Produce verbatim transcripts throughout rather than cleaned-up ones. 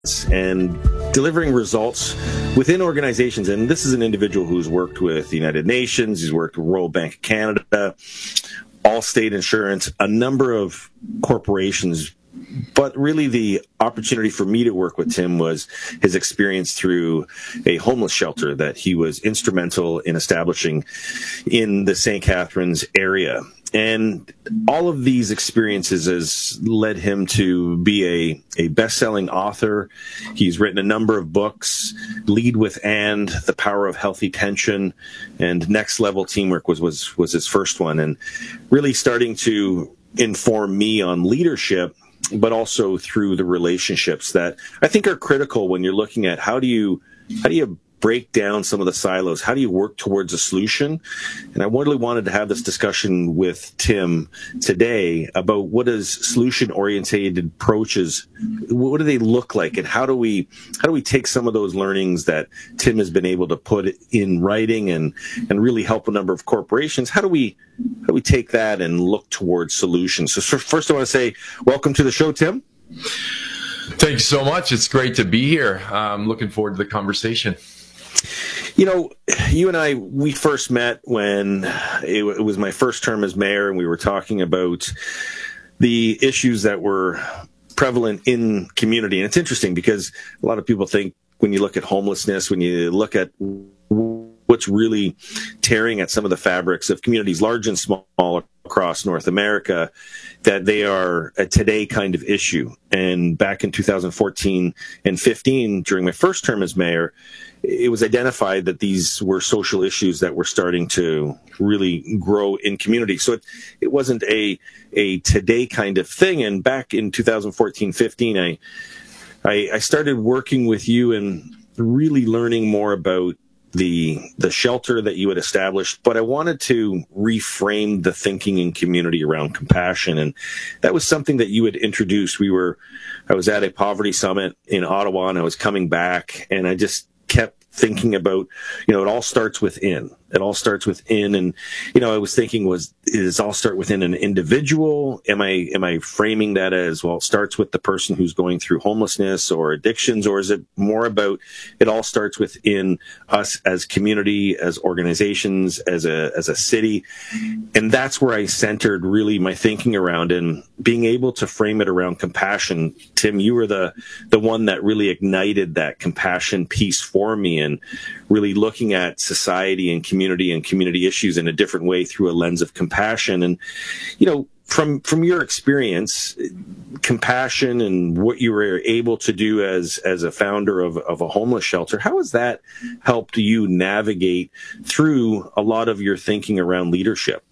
and delivering results within organizations. And this is an individual who's worked with the United Nations, he's worked with Royal Bank of Canada, Allstate Insurance, a number of corporations. But really the opportunity for me to work with Tim was his experience through a homeless shelter that he was instrumental in establishing in the Saint Catharines area. And all of these experiences has led him to be a, a best-selling author. He's written a number of books, Lead with And, The Power of Healthy Tension, and Next Level Teamwork was, was, was his first one. And really starting to inform me on leadership, but also through the relationships that I think are critical when you're looking at how do you, how do you break down some of the silos? How do you work towards a solution? And I really wanted to have this discussion with Tim today about what is solution-oriented approaches, what do they look like, and how do we how do we take some of those learnings that Tim has been able to put in writing and and really help a number of corporations? How do we how do we take that and look towards solutions? So first, I want to say welcome to the show, Tim. Thank you so much. It's great to be here. I'm looking forward to the conversation. You know, you and I, we first met when it, it was my first term as mayor, and we were talking about the issues that were prevalent in community. And it's interesting because a lot of people think when you look at homelessness, when you look at what's really tearing at some of the fabrics of communities, large and small, across North America, that they are a today kind of issue. And back in two thousand fourteen and fifteen, during my first term as mayor, it was identified that these were social issues that were starting to really grow in community. So it, it wasn't a a today kind of thing. And back in two thousand fourteen fifteen, I, I, I started working with you and really learning more about the the shelter that you had established, but I wanted to reframe the thinking in community around compassion. And that was something that you had introduced. We were, I was at a poverty summit in Ottawa, and I was coming back, and I just kept thinking about, you know, it all starts within. It all starts within. And, you know, I was thinking, was, does it all start within an individual? Am I, am I framing that as, well, it starts with the person who's going through homelessness or addictions? Or is it more about, it all starts within us as community, as organizations, as a, as a city? And that's where I centered really my thinking around, and being able to frame it around compassion. Tim, you were the, the one that really ignited that compassion piece for me, and really looking at society and community and community issues in a different way through a lens of compassion. And, you know, from, from your experience, compassion and what you were able to do as, as a founder of, of a homeless shelter, how has that helped you navigate through a lot of your thinking around leadership?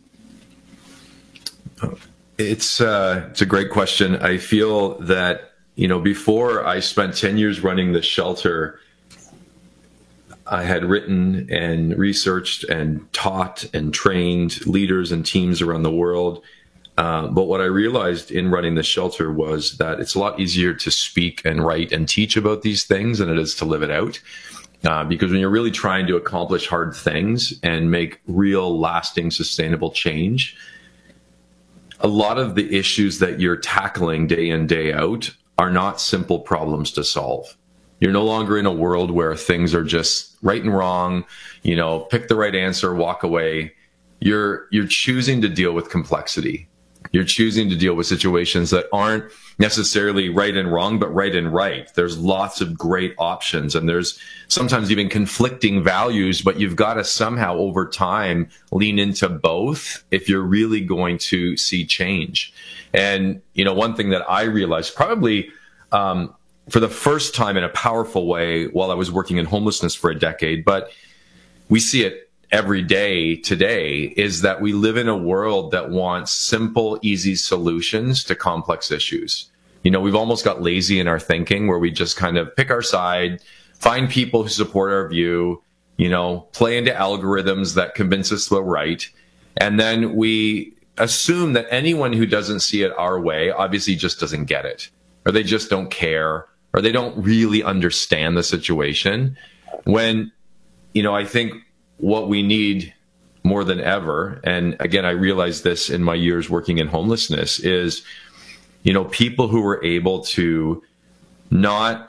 It's, uh, it's a great question. I feel that, you know, before I spent ten years running the shelter, I had written and researched and taught and trained leaders and teams around the world. Uh, but what I realized in running the shelter was that it's a lot easier to speak and write and teach about these things than it is to live it out. Uh, because when you're really trying to accomplish hard things and make real, lasting, sustainable change, a lot of the issues that you're tackling day in, day out are not simple problems to solve. You're no longer in a world where things are just right and wrong, you know, pick the right answer, walk away. You're, you're choosing to deal with complexity. You're choosing to deal with situations that aren't necessarily right and wrong, but right and right. There's lots of great options, and there's sometimes even conflicting values, but you've got to somehow over time lean into both if you're really going to see change. And, you know, one thing that I realized probably, um, for the first time in a powerful way while I was working in homelessness for a decade, but we see it every day today, is that we live in a world that wants simple, easy solutions to complex issues. You know, we've almost got lazy in our thinking, where we just kind of pick our side, find people who support our view, you know, play into algorithms that convince us we're right. And then we assume that anyone who doesn't see it our way obviously just doesn't get it, or they just don't care, or they don't really understand the situation. When, you know, I think what we need more than ever, and again, I realized this in my years working in homelessness, is, you know, people who were able to not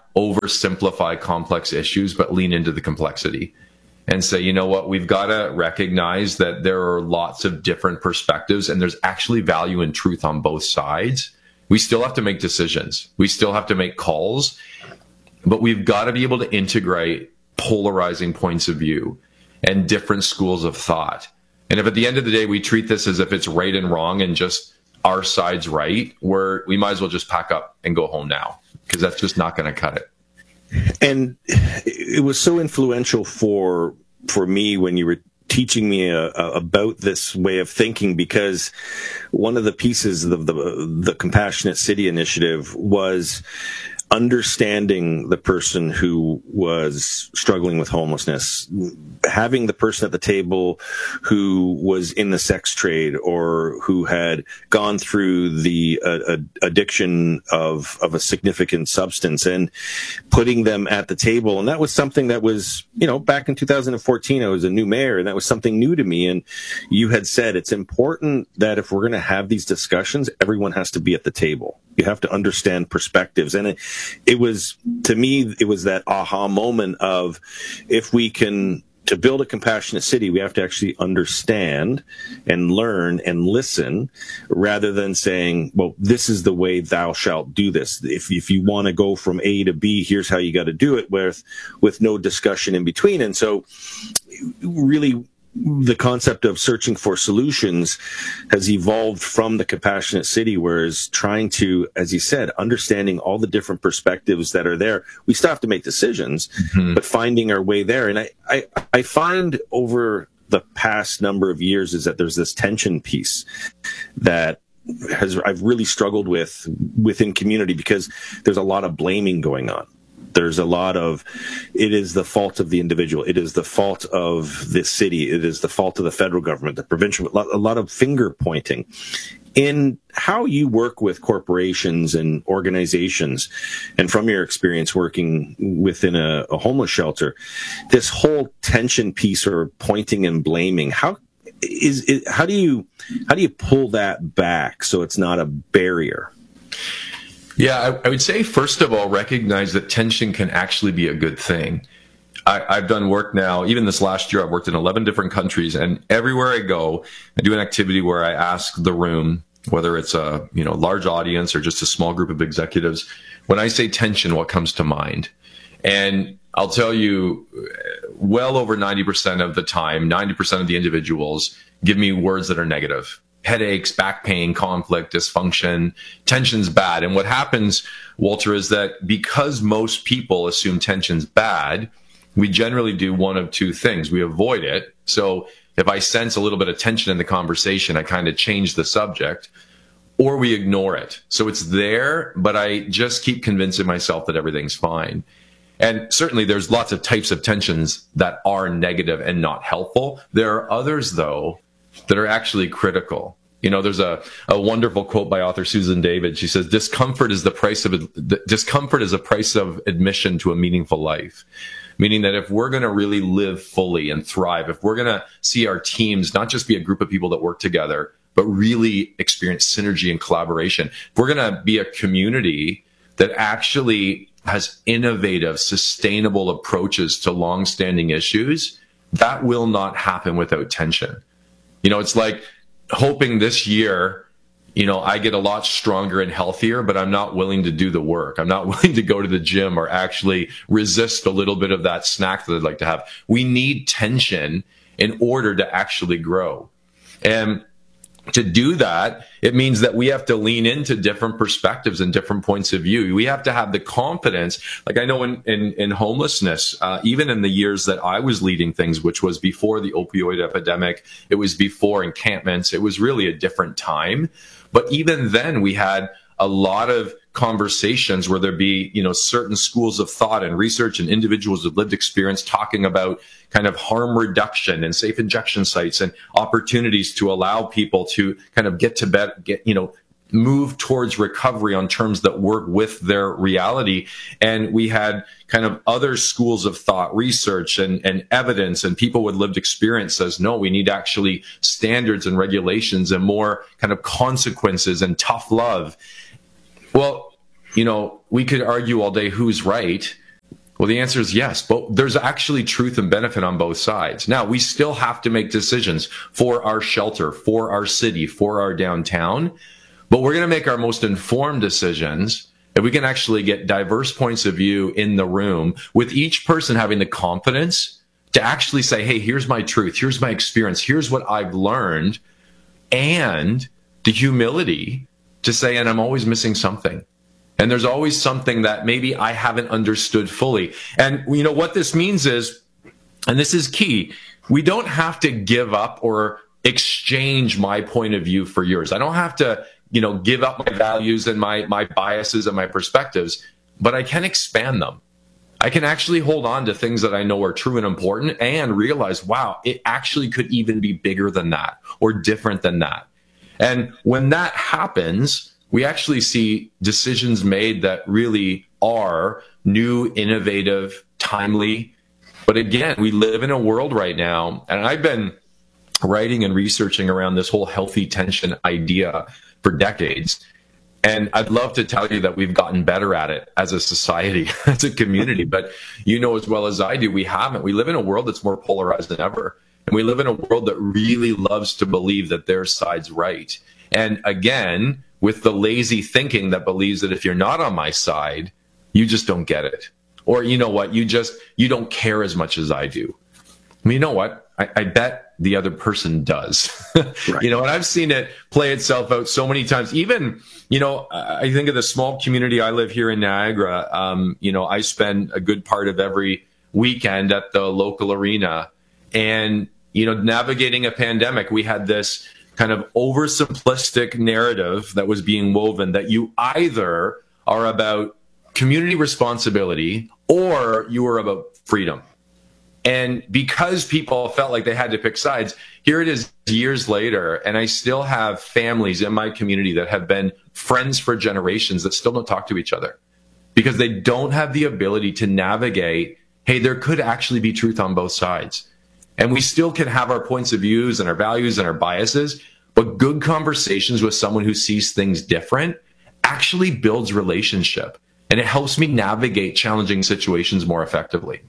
oversimplify complex issues, but lean into the complexity and say, you know what, we've got to recognize that there are lots of different perspectives and there's actually value and truth on both sides. We still have to make decisions. We still have to make calls, but we've got to be able to integrate polarizing points of view and different schools of thought. And if at the end of the day, we treat this as if it's right and wrong and just our side's right, where we might as well just pack up and go home now, because that's just not going to cut it. And it was so influential for for me when you were teaching me uh, about this way of thinking, because one of the pieces of the, the Compassionate City initiative was understanding the person who was struggling with homelessness, having the person at the table who was in the sex trade or who had gone through the uh, addiction of, of a significant substance, and putting them at the table. And that was something that was, you know, back in two thousand fourteen, I was a new mayor, and that was something new to me. And you had said it's important that if we're going to have these discussions, everyone has to be at the table. You have to understand perspectives. And it, it was, to me, it was that aha moment of, if we can, to build a compassionate city, we have to actually understand and learn and listen, rather than saying, well, this is the way thou shalt do this. If, if you want to go from A to B, here's how you got to do it, with, with no discussion in between. And so really, the concept of searching for solutions has evolved from the Compassionate City, whereas trying to, as you said, understanding all the different perspectives that are there. We still have to make decisions, mm-hmm. but finding our way there. And I, I, I find over the past number of years is that there's this tension piece that has, I've really struggled with within community, because there's a lot of blaming going on. There's a lot of, it is the fault of the individual. It is the fault of the city. It is the fault of the federal government, the provincial, a lot of finger pointing. In how you work with corporations and organizations, and from your experience working within a, a homeless shelter, this whole tension piece, or pointing and blaming, how is it, how do you, how do you pull that back so it's not a barrier? Yeah, I, I would say, first of all, recognize that tension can actually be a good thing. I, I've done work now, even this last year, I've worked in eleven different countries, and everywhere I go, I do an activity where I ask the room, whether it's a you know large audience or just a small group of executives, when I say tension, what comes to mind? And I'll tell you, well over ninety percent of the time, ninety percent of the individuals give me words that are negative. Headaches, back pain, conflict, dysfunction, tension's bad. And what happens, Walter, is that because most people assume tension's bad, we generally do one of two things. We avoid it. So if I sense a little bit of tension in the conversation, I kind of change the subject, or we ignore it. So it's there, but I just keep convincing myself that everything's fine. And certainly there's lots of types of tensions that are negative and not helpful. There are others, though, that are actually critical. You know, there's a, a wonderful quote by author Susan David. She says, discomfort is the price of, discomfort is a price of admission to a meaningful life. Meaning that if we're going to really live fully and thrive, if we're going to see our teams not just be a group of people that work together, but really experience synergy and collaboration, if we're going to be a community that actually has innovative, sustainable approaches to long-standing issues, that will not happen without tension. You know, it's like hoping this year, you know, I get a lot stronger and healthier, but I'm not willing to do the work. I'm not willing to go to the gym or actually resist a little bit of that snack that I'd like to have. We need tension in order to actually grow. And to do that, it means that we have to lean into different perspectives and different points of view. We have to have the confidence. Like I know in, in, in homelessness, uh, even in the years that I was leading things, which was before the opioid epidemic, it was before encampments, it was really a different time. But even then we had a lot of conversations where there'd be, you know, certain schools of thought and research and individuals with lived experience talking about kind of harm reduction and safe injection sites and opportunities to allow people to kind of get to bed, get, you know, move towards recovery on terms that work with their reality. And we had kind of other schools of thought, research and, and evidence, and people with lived experience says, no, we need actually standards and regulations and more kind of consequences and tough love. Well, you know, we could argue all day who's right. Well, the answer is yes, but there's actually truth and benefit on both sides. Now, we still have to make decisions for our shelter, for our city, for our downtown, but we're going to make our most informed decisions if we can actually get diverse points of view in the room, with each person having the confidence to actually say, hey, here's my truth, here's my experience, here's what I've learned, and the humility to say, and I'm always missing something. And there's always something that maybe I haven't understood fully. And you know what this means is, and this is key, we don't have to give up or exchange my point of view for yours. I don't have to, you know, give up my values and my, my biases and my perspectives, but I can expand them. I can actually hold on to things that I know are true and important and realize, wow, it actually could even be bigger than that or different than that. And when that happens, we actually see decisions made that really are new, innovative, timely. But again, we live in a world right now, and I've been writing and researching around this whole healthy tension idea for decades. And I'd love to tell you that we've gotten better at it as a society, as a community. But you know as well as I do, we haven't. We live in a world that's more polarized than ever. And we live in a world that really loves to believe that their side's right. And again, with the lazy thinking that believes that if you're not on my side, you just don't get it. Or you know what, you just, you don't care as much as I do. I mean, you know what, I, I bet the other person does. Right. You know, and I've seen it play itself out so many times. Even, you know, I think of the small community I live here in Niagara. Um, you know, I spend a good part of every weekend at the local arena. And, you know, navigating a pandemic, we had this kind of oversimplistic narrative that was being woven that you either are about community responsibility or you are about freedom. And because people felt like they had to pick sides, here it is years later, and I still have families in my community that have been friends for generations that still don't talk to each other because they don't have the ability to navigate, hey, there could actually be truth on both sides. And we still can have our points of views and our values and our biases, but good conversations with someone who sees things different actually builds relationship. And it helps me navigate challenging situations more effectively.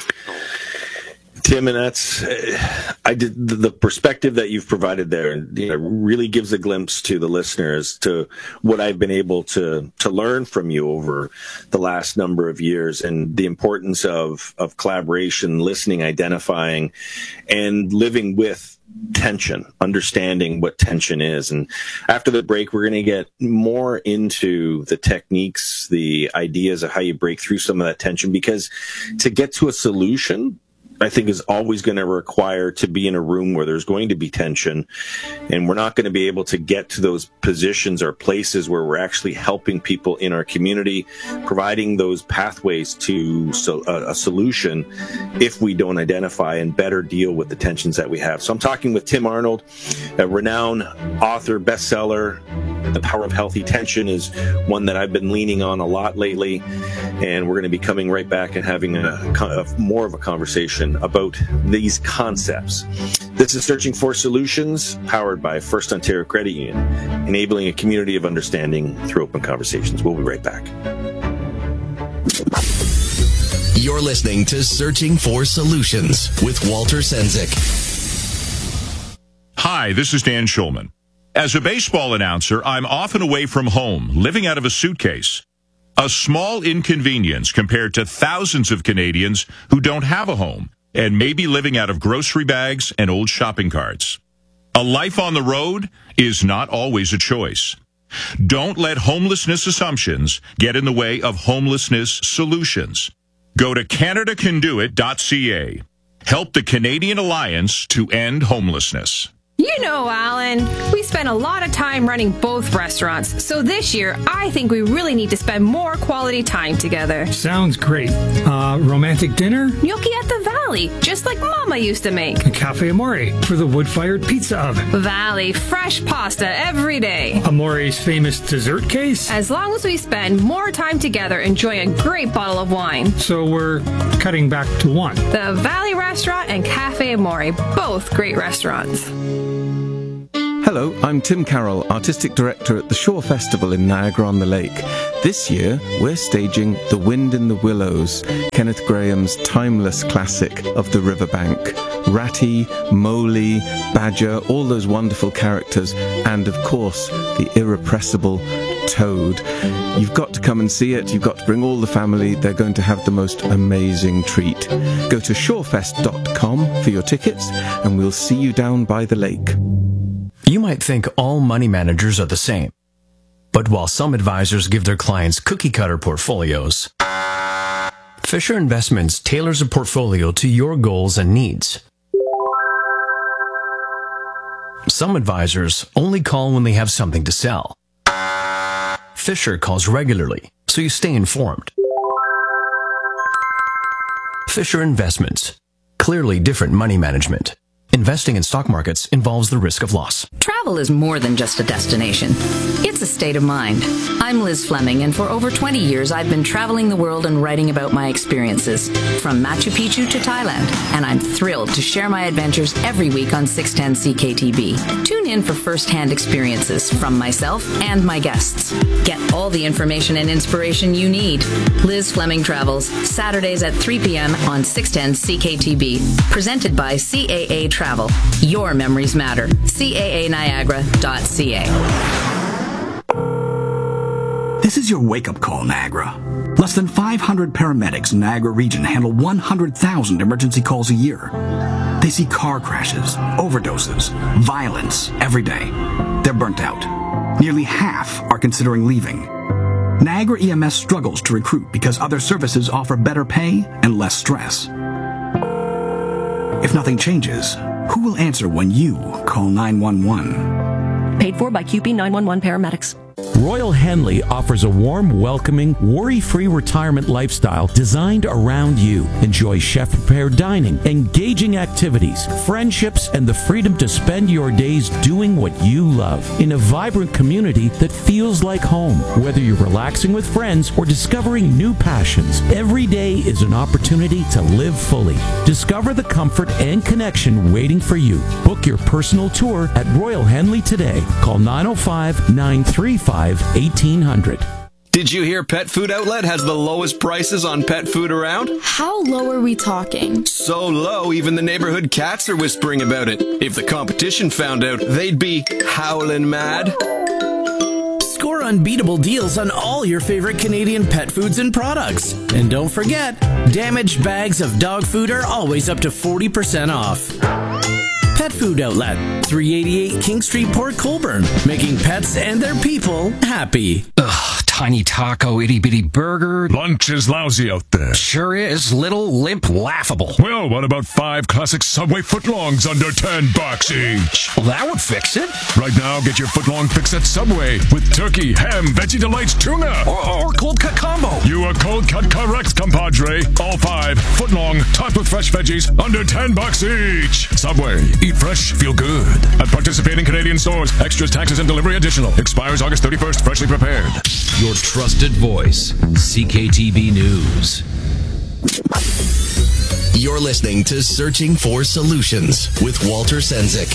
Tim, and that's, I did the perspective that you've provided there, you know, really gives a glimpse to the listeners to what I've been able to to learn from you over the last number of years, and the importance of of collaboration, listening, identifying, and living with tension, understanding what tension is. And after the break, we're going to get more into the techniques, the ideas of how you break through some of that tension, because to get to a solution, I think is always going to require to be in a room where there's going to be tension, and we're not going to be able to get to those positions or places where we're actually helping people in our community, providing those pathways to so, uh, a solution if we don't identify and better deal with the tensions that we have. So I'm talking with Tim Arnold, a renowned author, bestseller. The Power of Healthy Tension is one that I've been leaning on a lot lately, and we're going to be coming right back and having a, a more of a conversation about these concepts. This is Searching for Solutions, powered by First Ontario Credit Union, enabling a community of understanding through open conversations. We'll be right back. You're listening to Searching for Solutions with Walter Sendzik. Hi, this is Dan Schulman. As a baseball announcer, I'm often away from home, living out of a suitcase. A small inconvenience compared to thousands of Canadians who don't have a home and may be living out of grocery bags and old shopping carts. A life on the road is not always a choice. Don't let homelessness assumptions get in the way of homelessness solutions. Go to Canada Can Do It dot C A. Help the Canadian Alliance to End Homelessness. You know, Alan, we spend a lot of time running both restaurants, so this year I think we really need to spend more quality time together. Sounds great. Uh, romantic dinner? Gnocchi at the Valley, just like Mama used to make. A Cafe Amore for the wood-fired pizza oven. Valley, fresh pasta every day. Amore's famous dessert case? As long as we spend more time together enjoying a great bottle of wine. So we're cutting back to one. The Valley Restaurant and Cafe Amore, both great restaurants. Hello, I'm Tim Carroll, Artistic Director at the Shore Festival in Niagara-on-the-Lake. This year, we're staging The Wind in the Willows, Kenneth Grahame's timeless classic of the riverbank. Ratty, Mowgli, Badger, all those wonderful characters, and of course, the irrepressible Toad. You've got to come and see it. You've got to bring all the family. They're going to have the most amazing treat. Go to shorefest dot com for your tickets, and we'll see you down by the lake. You might think all money managers are the same. But while some advisors give their clients cookie-cutter portfolios, Fisher Investments tailors a portfolio to your goals and needs. Some advisors only call when they have something to sell. Fisher calls regularly, so you stay informed. Fisher Investments. Clearly different money management. Investing in stock markets involves the risk of loss. Travel is more than just a destination. It's a state of mind. I'm Liz Fleming, and for over twenty years, I've been traveling the world and writing about my experiences, from Machu Picchu to Thailand, and I'm thrilled to share my adventures every week on six ten C K T B. Tune in for first-hand experiences from myself and my guests. Get all the information and inspiration you need. Liz Fleming Travels, Saturdays at three p.m. on six ten C K T B. Presented by C A A Travel. Your memories matter. C A A Niagara dot C A. This is your wake-up call, Niagara. Less than five hundred paramedics in Niagara region handle one hundred thousand emergency calls a year. They see car crashes, overdoses, violence every day. They're burnt out. Nearly half are considering leaving. Niagara E M S struggles to recruit because other services offer better pay and less stress. If nothing changes, who will answer when you call nine one one? Paid for by Q P nine one one Paramedics. Royal Henley offers a warm, welcoming, worry-free retirement lifestyle designed around you. Enjoy chef-prepared dining, engaging activities, friendships, and the freedom to spend your days doing what you love in a vibrant community that feels like home. Whether you're relaxing with friends or discovering new passions, every day is an opportunity to live fully. Discover the comfort and connection waiting for you. Book your personal tour at Royal Henley today. Call nine oh five, nine three five, eighteen hundred. Did you hear Pet Food Outlet has the lowest prices on pet food around? How low are we talking? So low, even the neighborhood cats are whispering about it. If the competition found out, they'd be howling mad. Score unbeatable deals on all your favorite Canadian pet foods and products. And don't forget, damaged bags of dog food are always up to forty percent off. Pet Food Outlet, three eighty-eight King Street, Port Colborne, making pets and their people happy. Ugh, tiny taco, itty-bitty burger. Lunch is lousy out there. Sure is. Little, limp, laughable. Well, what about five classic Subway footlongs under ten bucks each? Well, that would fix it. Right now, get your footlong fix at Subway with turkey, ham, Veggie Delights, tuna. Or, or cold cut combo. You are cold cut correct, compadre. All five, footlong, topped with fresh veggies, under ten bucks each. Subway. Eat fresh, feel good. At participating Canadian stores. Extras, taxes, and delivery additional. Expires August thirty-first. Freshly prepared. Your trusted voice, C K T B News. You're listening to Searching for Solutions with Walter Sendzik.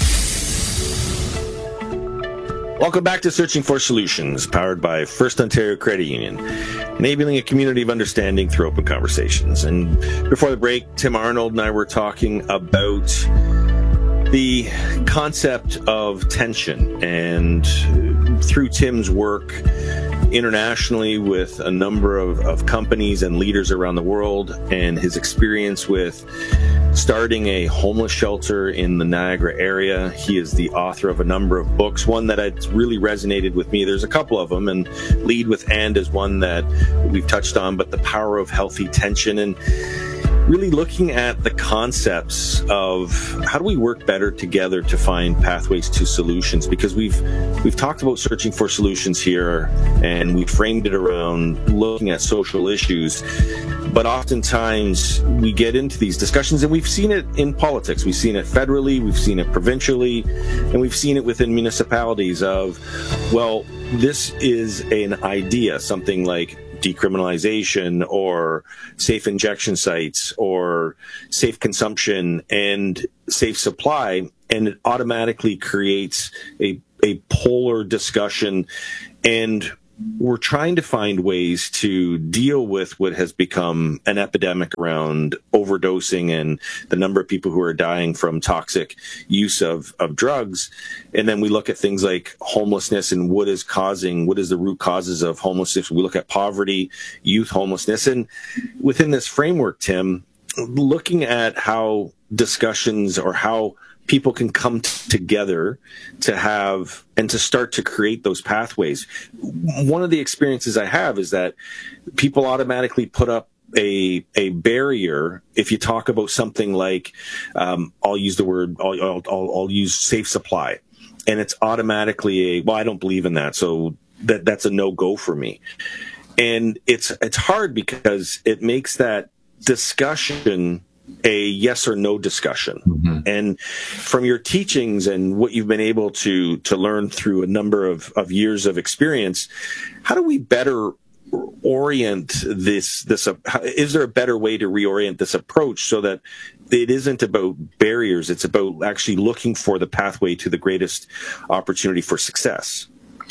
Welcome back to Searching for Solutions, powered by First Ontario Credit Union, enabling a community of understanding through open conversations. And before the break, Tim Arnold and I were talking about the concept of tension, and through Tim's work internationally with a number of, of companies and leaders around the world, and his experience with starting a homeless shelter in the Niagara area. He is the author of a number of books. One that had really resonated with me, there's a couple of them, and Lead with And is one that we've touched on, but The Power of Healthy Tension, and really looking at the concepts of how do we work better together to find pathways to solutions, because we've we've talked about searching for solutions here, and we framed it around looking at social issues, but oftentimes we get into these discussions, and we've seen it in politics, we've seen it federally, we've seen it provincially, and we've seen it within municipalities of, well, this is an idea, something like decriminalization or safe injection sites or safe consumption and safe supply, and it automatically creates a, a polar discussion. And we're trying to find ways to deal with what has become an epidemic around overdosing and the number of people who are dying from toxic use of, of drugs. And then we look at things like homelessness and what is causing, what is the root causes of homelessness. We look at poverty, youth homelessness. And within this framework, Tim, looking at how discussions or how people can come t- together to have and to start to create those pathways. One of the experiences I have is that people automatically put up a a barrier if you talk about something like, um, I'll use the word, I'll, I'll, I'll, I'll use safe supply. And it's automatically a, well, I don't believe in that. So that that's a no-go for me. And it's it's hard because it makes that discussion a yes or no discussion. Mm-hmm. And from your teachings and what you've been able to to learn through a number of, of years of experience, how do we better orient this, this, uh, is there a better way to reorient this approach so that it isn't about barriers, it's about actually looking for the pathway to the greatest opportunity for success?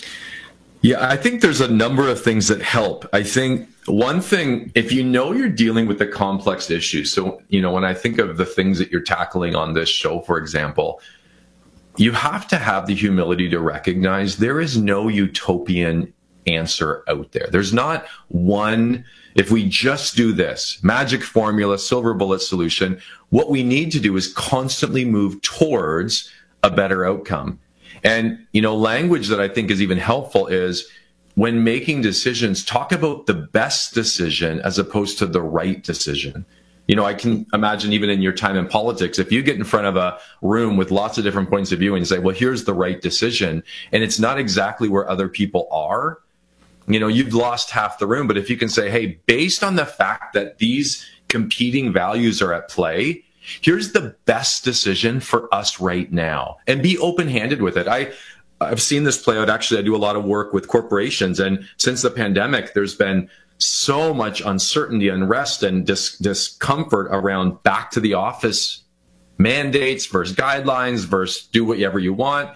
Yeah, I think there's a number of things that help. I think one thing, if you know you're dealing with a complex issue, so, you know, when I think of the things that you're tackling on this show, for example, you have to have the humility to recognize there is no utopian answer out there. There's not one, if we just do this, magic formula, silver bullet solution. What we need to do is constantly move towards a better outcome. And, you know, language that I think is even helpful is when making decisions, talk about the best decision as opposed to the right decision. You know, I can imagine even in your time in politics, if you get in front of a room with lots of different points of view and you say, well, here's the right decision, and it's not exactly where other people are, you know, you've lost half the room. But if you can say, hey, based on the fact that these competing values are at play, here's the best decision for us right now, and be open-handed with it. I, I've seen this play out. Actually, I do a lot of work with corporations. And since the pandemic, there's been so much uncertainty, unrest, and dis- discomfort around back to the office mandates versus guidelines versus do whatever you want.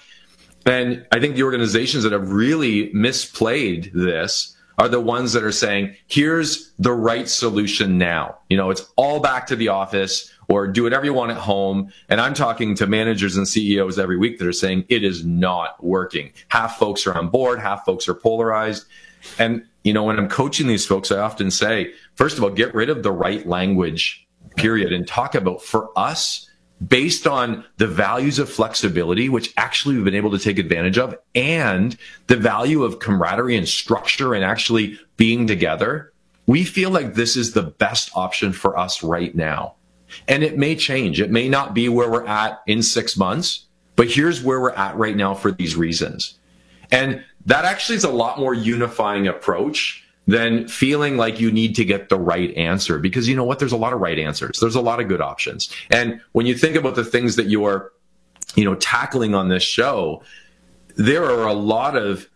And I think the organizations that have really misplayed this are the ones that are saying, here's the right solution now. You know, it's all back to the office, or do whatever you want at home. And I'm talking to managers and C E Os every week that are saying it is not working. Half folks are on board, half folks are polarized. And, you know, when I'm coaching these folks, I often say, first of all, get rid of the right language, period, and talk about, for us, based on the values of flexibility, which actually we've been able to take advantage of, and the value of camaraderie and structure and actually being together, we feel like this is the best option for us right now. And it may change. It may not be where we're at in six months, but here's where we're at right now for these reasons. And that actually is a lot more unifying approach than feeling like you need to get the right answer. Because you know what? There's a lot of right answers. There's a lot of good options. And when you think about the things that you are, you know, tackling on this show, there are a lot of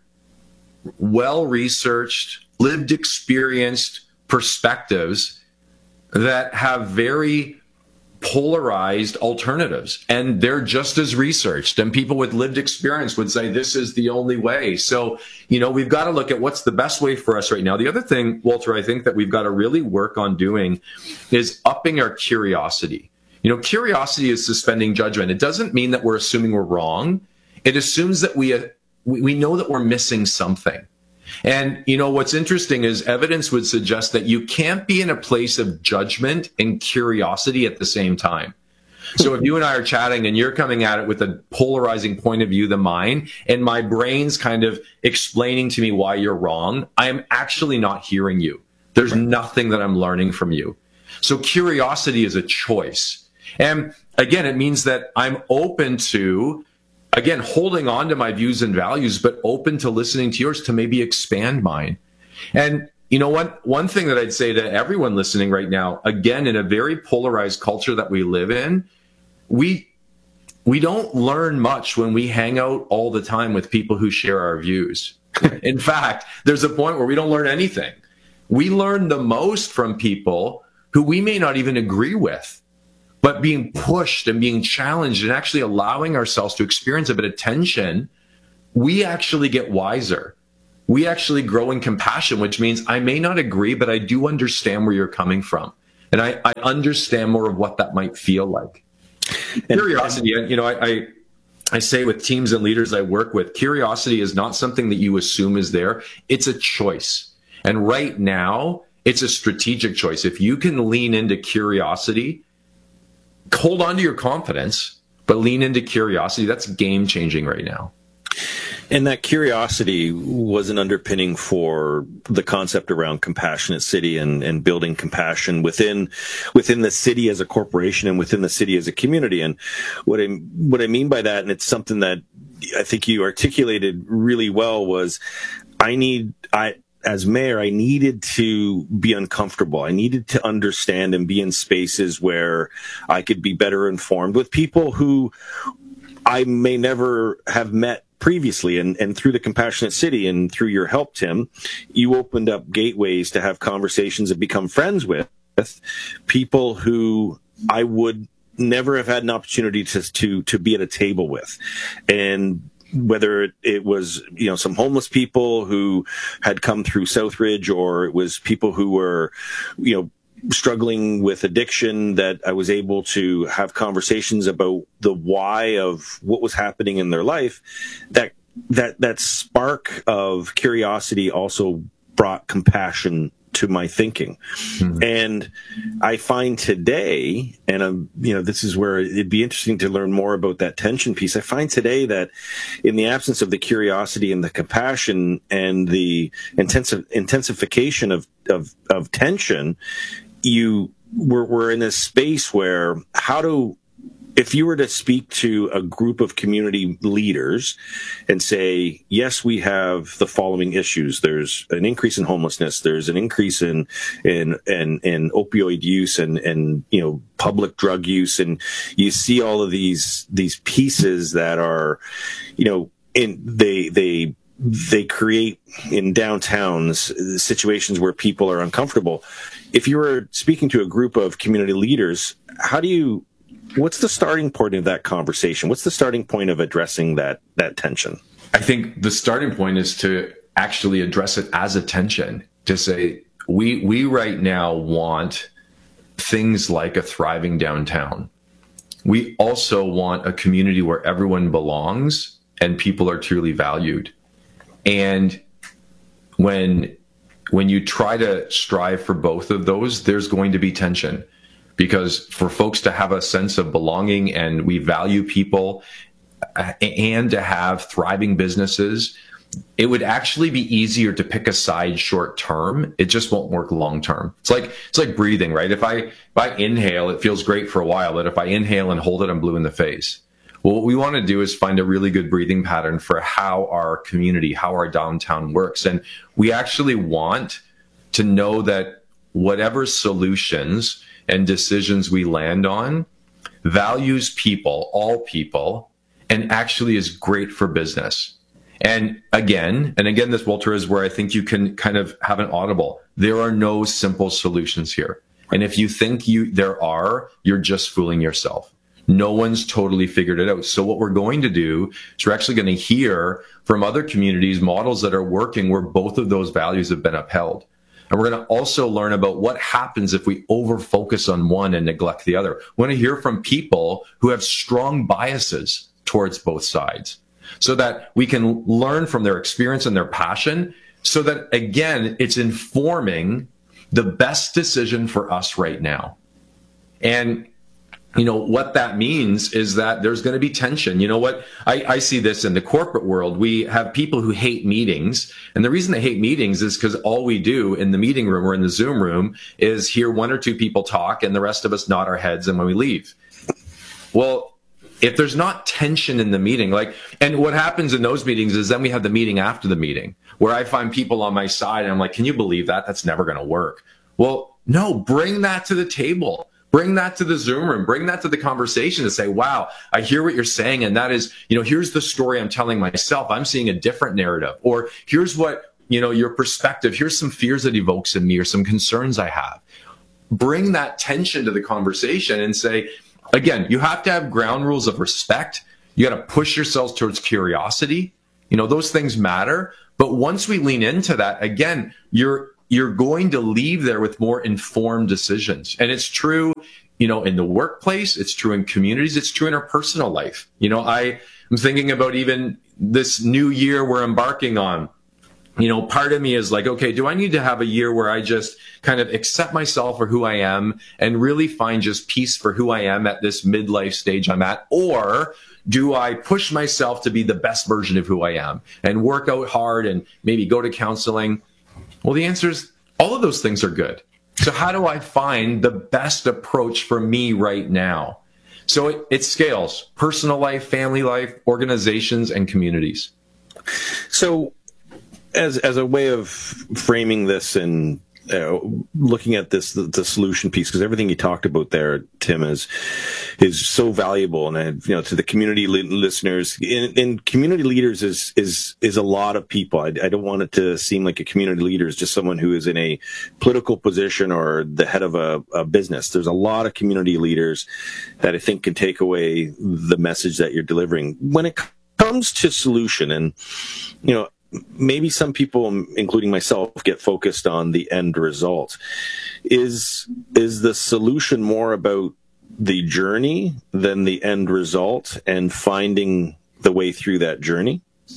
well-researched, lived experienced perspectives that have very polarized alternatives, and they're just as researched, and people with lived experience would say this is the only way. So, you know, we've got to look at what's the best way for us right now. The other thing, Walter, I think that we've got to really work on doing is upping our curiosity. You know, curiosity is suspending judgment. It doesn't mean that we're assuming we're wrong. It assumes that we uh, we know that we're missing something. And, you know, what's interesting is evidence would suggest that you can't be in a place of judgment and curiosity at the same time. So if you and I are chatting and you're coming at it with a polarizing point of view than mine, and my brain's kind of explaining to me why you're wrong, I'm actually not hearing you. There's nothing that I'm learning from you. So curiosity is a choice. And again, it means that I'm open to, again, holding on to my views and values, but open to listening to yours to maybe expand mine. And you know what? One thing that I'd say to everyone listening right now, again, in a very polarized culture that we live in, we we don't learn much when we hang out all the time with people who share our views. In fact, there's a point where we don't learn anything We learn the most from people who we may not even agree with, but being pushed and being challenged and actually allowing ourselves to experience a bit of tension, we actually get wiser. We actually grow in compassion, which means I may not agree, but I do understand where you're coming from. And I, I understand more of what that might feel like. And, curiosity, you know, I, I, I say with teams and leaders I work with, curiosity is not something that you assume is there. It's a choice. And right now, it's a strategic choice. If you can lean into curiosity, hold on to your confidence, but lean into curiosity, that's game changing right now. And that curiosity was an underpinning for the concept around Compassionate City and, and building compassion within within the city as a corporation and within the city as a community. And what I what I mean by that, and it's something that I think you articulated really well, was I need I as mayor, I needed to be uncomfortable. I needed to understand and be in spaces where I could be better informed with people who I may never have met previously. And, and through the Compassionate City and through your help, Tim, you opened up gateways to have conversations and become friends with people who I would never have had an opportunity to, to, to be at a table with. And whether it was, you know, some homeless people who had come through Southridge, or it was people who were, you know, struggling with addiction, that I was able to have conversations about the why of what was happening in their life. That, that, that spark of curiosity also brought compassion to my thinking. Mm-hmm. And I find today, and I'm, you know, this is where it'd be interesting to learn more about that tension piece. I find today that in the absence of the curiosity and the compassion and the intensive intensification of, of, of tension, you we're, we're in this space where how do, if you were to speak to a group of community leaders and say, yes, we have the following issues. There's an increase in homelessness. There's an increase in, in, in, in opioid use and, and, you know, public drug use. And you see all of these, these pieces that are, you know, in, they, they, they create in downtowns situations where people are uncomfortable. If you were speaking to a group of community leaders, how do you, what's the starting point of that conversation? What's the starting point of addressing that, that tension? I think the starting point is to actually address it as a tension, to say, we, we right now want things like a thriving downtown. We also want a community where everyone belongs and people are truly valued. And when, when you try to strive for both of those, there's going to be tension. Because for folks to have a sense of belonging and we value people and to have thriving businesses, it would actually be easier to pick a side short term. It just won't work long term. It's like, it's like breathing, right? If I, if I inhale, it feels great for a while, but if I inhale and hold it, I'm blue in the face. Well, what we want to do is find a really good breathing pattern for how our community, how our downtown works. And we actually want to know that whatever solutions and decisions we land on values people, all people, and actually is great for business. And again, and again, this, Walter, is where I think you can kind of have an audible. There are no simple solutions here. And if you think you there are, you're just fooling yourself. No one's totally figured it out. So what we're going to do is we're actually going to hear from other communities models that are working where both of those values have been upheld. And we're going to also learn about what happens if we over-focus on one and neglect the other. We want to hear from people who have strong biases towards both sides so that we can learn from their experience and their passion so that, again, it's informing the best decision for us right now. And you know, what that means is that there's going to be tension. You know what? I, I see this in the corporate world. We have people who hate meetings. And the reason they hate meetings is because all we do in the meeting room or in the Zoom room is hear one or two people talk and the rest of us nod our heads and when we leave. Well, if there's not tension in the meeting, like, and what happens in those meetings is then we have the meeting after the meeting where I find people on my side and I'm like, can you believe that? That's never going to work. Well, no, bring that to the table. Bring that to the Zoom room, bring that to the conversation to say, wow, I hear what you're saying. And that is, you know, here's the story I'm telling myself. I'm seeing a different narrative. Or here's what, you know, your perspective. Here's some fears that evokes in me or some concerns I have. Bring that tension to the conversation and say, again, you have to have ground rules of respect. You got to push yourselves towards curiosity. You know, those things matter. But once we lean into that, again, you're you're going to leave there with more informed decisions. And it's true, you know, in the workplace, it's true in communities, it's true in our personal life. You know, I am thinking about even this new year we're embarking on. You know, part of me is like, okay, do I need to have a year where I just kind of accept myself for who I am and really find just peace for who I am at this midlife stage I'm at? Or do I push myself to be the best version of who I am and work out hard and maybe go to counseling? Well, the answer is all of those things are good. So how do I find the best approach for me right now? So it, it scales: personal life, family life, organizations, and communities. So as as a way of framing this and uh, looking at this, the, the solution piece, because everything you talked about there, Tim, is is so valuable, and I, you know, to the community li- listeners, in, in community leaders is is is a lot of people. I, I don't want it to seem like a community leader is just someone who is in a political position or the head of a, a business. There's a lot of community leaders that I think can take away the message that you're delivering when it comes to solution. And you know, maybe some people, including myself, get focused on the end result. Is is the solution more about the journey than the end result and finding the way through that journey?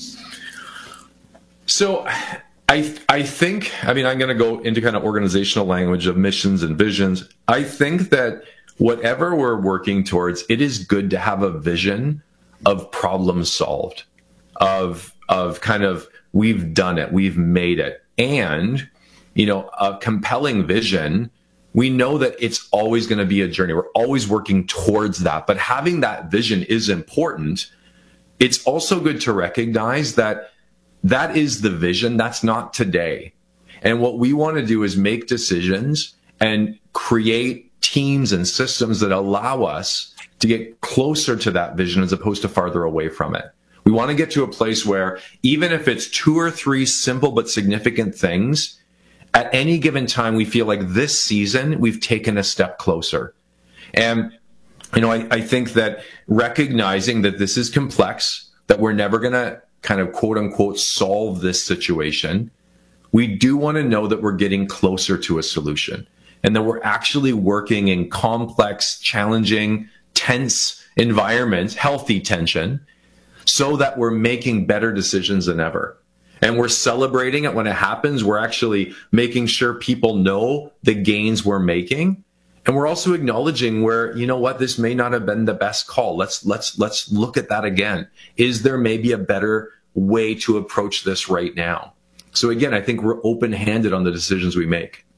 So I I think, I mean, I'm going to go into kind of organizational language of missions and visions. I think that whatever we're working towards, it is good to have a vision of problem solved, of of kind of we've done it, we've made it. And, you know, a compelling vision, we know that it's always going to be a journey. We're always working towards that. But having that vision is important. It's also good to recognize that that is the vision. That's not today. And what we want to do is make decisions and create teams and systems that allow us to get closer to that vision as opposed to farther away from it. We want to get to a place where even if it's two or three simple but significant things, at any given time, we feel like this season we've taken a step closer. And, you know, I, I think that recognizing that this is complex, that we're never going to kind of quote unquote solve this situation, we do want to know that we're getting closer to a solution and that we're actually working in complex, challenging, tense environments, healthy tension, so that we're making better decisions than ever. And we're celebrating it when it happens. We're actually making sure people know the gains we're making. And we're also acknowledging where, you know what, this may not have been the best call. Let's let's let's look at that again. Is there maybe a better way to approach this right now? So again, I think we're open-handed on the decisions we make.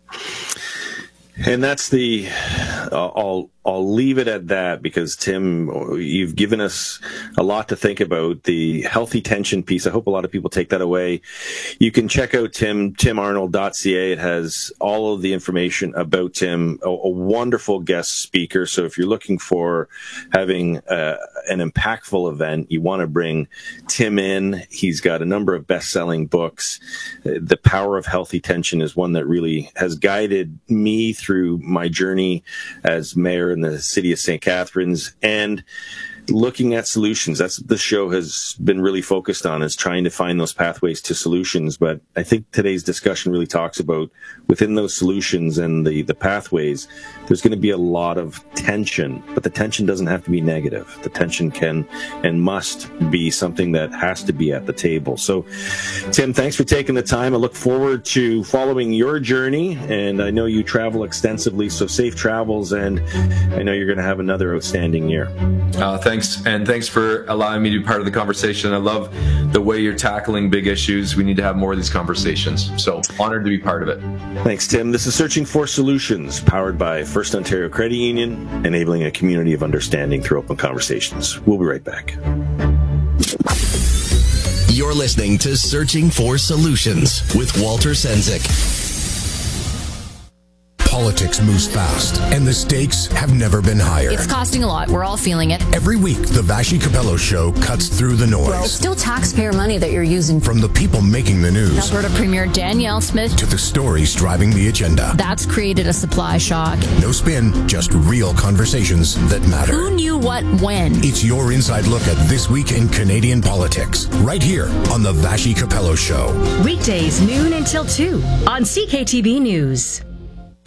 And that's the, uh, I'll, I'll leave it at that because Tim, you've given us a lot to think about. The healthy tension piece, I hope a lot of people take that away. You can check out Tim, tim arnold dot c a. It has all of the information about Tim, a, a wonderful guest speaker. So if you're looking for having uh, an impactful event, you want to bring Tim in. He's got a number of best-selling books. The Power of Healthy Tension is one that really has guided me through through my journey as mayor in the city of Saint Catharines and looking at solutions. That's what the show has been really focused on, is trying to find those pathways to solutions. But I think today's discussion really talks about within those solutions and the, the pathways, there's going to be a lot of tension, but the tension doesn't have to be negative. The tension can and must be something that has to be at the table. So, Tim, thanks for taking the time. I look forward to following your journey, and I know you travel extensively, so safe travels, and I know you're going to have another outstanding year. Uh, thanks. And thanks for allowing me to be part of the conversation. I love the way you're tackling big issues. We need to have more of these conversations. So honored to be part of it. Thanks, Tim. This is Searching for Solutions, powered by First Ontario Credit Union, enabling a community of understanding through open conversations. We'll be right back. You're listening to Searching for Solutions with Walter Sendzik. Politics moves fast, and the stakes have never been higher. It's costing a lot. We're all feeling it. Every week, the Vashi Capello Show cuts through the noise. Well, it's still taxpayer money that you're using. From the people making the news, Alberta Premier Danielle Smith, to the stories driving the agenda. That's created a supply shock. No spin, just real conversations that matter. Who knew what when? It's your inside look at This Week in Canadian Politics, right here on the Vashi Capello Show. Weekdays, noon until two on C K T B News.